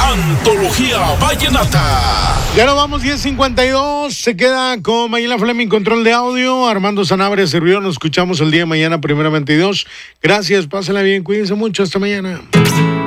Antología Vallenata. Ya nos vamos, 10:52. Se queda con Mayela Fleming, control de audio. Armando Sanabria, servidor. Nos escuchamos el día de mañana, primeramente Dios. Gracias, pásenla bien, cuídense mucho. Hasta mañana.